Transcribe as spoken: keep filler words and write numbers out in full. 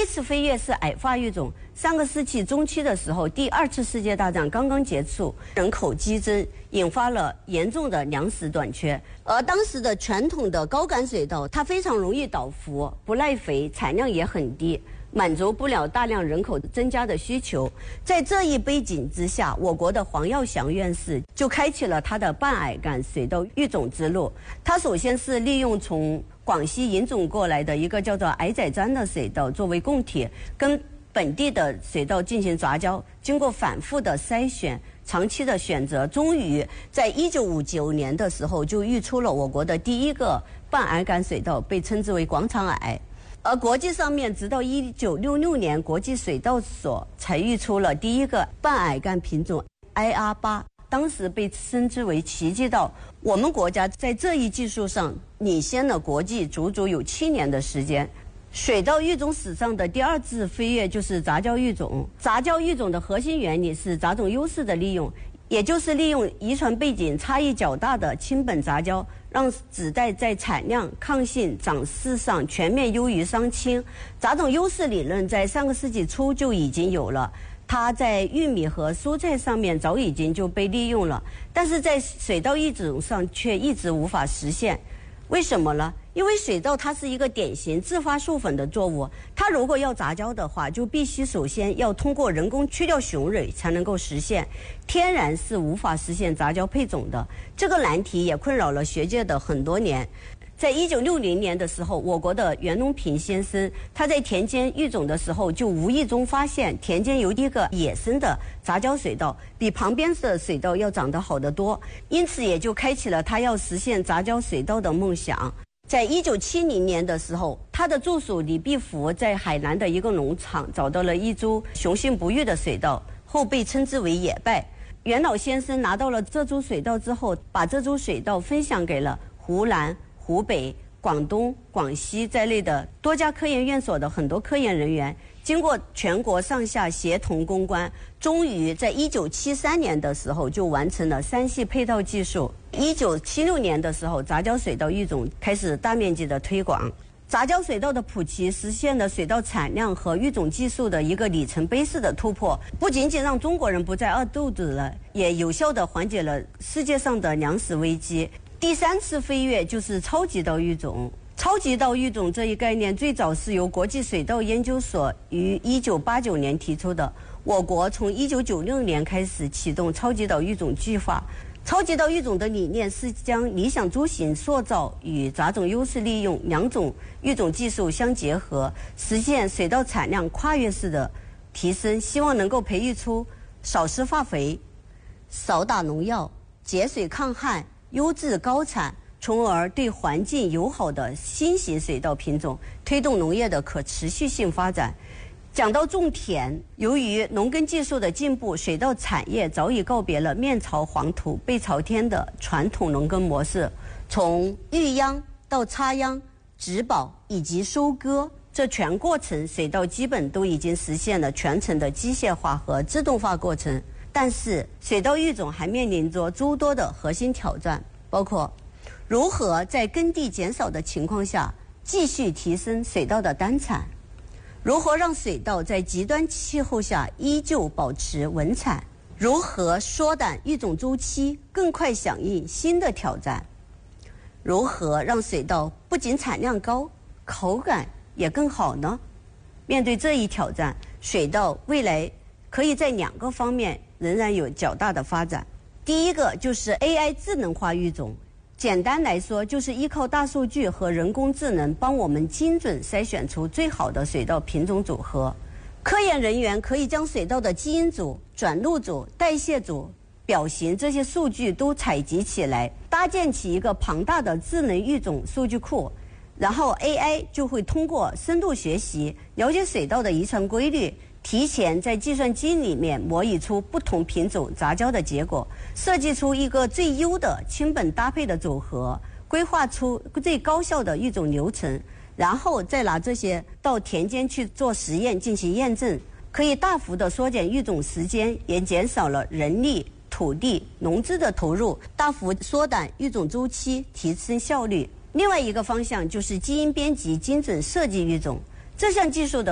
这次飞跃是矮化育种。上个世纪中期的时候，第二次世界大战刚刚结束，人口激增，引发了严重的粮食短缺。而当时的传统的高杆水稻，它非常容易倒伏，不耐肥，产量也很低，满足不了大量人口增加的需求。在这一背景之下，我国的黄耀祥院士就开启了他的半矮杆水稻育种之路。他首先是利用从广西引种过来的一个叫做矮仔獐的水稻作为供体，跟本地的水稻进行杂交，经过反复的筛选，长期的选择，终于在一九五九年的时候就育出了我国的第一个半矮杆水稻，被称之为广场矮。而国际上面，直到一九六六年，国际水稻所才育出了第一个半矮杆品种 I R 八，当时被称之为奇迹稻。我们国家在这一技术上领先了国际足足有七年的时间。水稻育种史上的第二次飞跃就是杂交育种。杂交育种的核心原理是杂种优势的利用，也就是利用遗传背景差异较大的亲本杂交，让子代在产量、抗性、长势上全面优于双亲。杂种优势理论在上个世纪初就已经有了，它在玉米和蔬菜上面早已经就被利用了，但是在水稻育种上却一直无法实现。为什么呢？因为水稻它是一个典型自发授粉的作物，它如果要杂交的话，就必须首先要通过人工去掉雄蕊才能够实现，天然是无法实现杂交配种的。这个难题也困扰了学界的很多年。在一九六零年的时候，我国的袁隆平先生他在田间育种的时候，就无意中发现田间有一个野生的杂交水稻，比旁边的水稻要长得好得多，因此也就开启了他要实现杂交水稻的梦想。在一九七零年的时候，他的助手李必福在海南的一个农场找到了一株雄性不育的水稻，后被称之为野败。袁老先生拿到了这株水稻之后，把这株水稻分享给了湖南、湖北、广东、广西在内的多家科研院所的很多科研人员，经过全国上下协同攻关，终于在一九七三年的时候就完成了三系配套技术。一九七六年的时候，杂交水稻育种开始大面积的推广。杂交水稻的普及实现了水稻产量和育种技术的一个里程碑式的突破，不仅仅让中国人不再饿肚子了，也有效地缓解了世界上的粮食危机。第三次飞跃就是超级稻育种。超级稻育种这一概念最早是由国际水稻研究所于一九八九年提出的，我国从一九九六年开始启动超级稻育种计划。超级稻育种的理念是将理想株型塑造与杂种优势利用两种育种技术相结合，实现水稻产量跨越式的提升，希望能够培育出少施化肥、少打农药、节水抗旱、优质高产，从而对环境友好的新型水稻品种，推动农业的可持续性发展。讲到种田，由于农耕技术的进步，水稻产业早已告别了面朝黄土背朝天的传统农耕模式。从育秧到插秧、植保以及收割，这全过程水稻基本都已经实现了全程的机械化和自动化过程。但是水稻育种还面临着诸多的核心挑战，包括如何在耕地减少的情况下继续提升水稻的单产，如何让水稻在极端气候下依旧保持稳产，如何缩短育种周期，更快响应新的挑战，如何让水稻不仅产量高，口感也更好呢？面对这一挑战，水稻未来可以在两个方面仍然有较大的发展。第一个就是 A I 智能化育种，简单来说，就是依靠大数据和人工智能帮我们精准筛选出最好的水稻品种组合。科研人员可以将水稻的基因组、转录组、代谢组、表型这些数据都采集起来，搭建起一个庞大的智能育种数据库，然后 A I 就会通过深度学习，了解水稻的遗传规律，提前在计算机里面模拟出不同品种杂交的结果，设计出一个最优的亲本搭配的组合，规划出最高效的育种流程，然后再拿这些到田间去做实验进行验证，可以大幅的缩减育种时间，也减少了人力、土地、农资的投入，大幅缩短育种周期，提升效率。另外一个方向就是基因编辑精准设计育种，这项技术的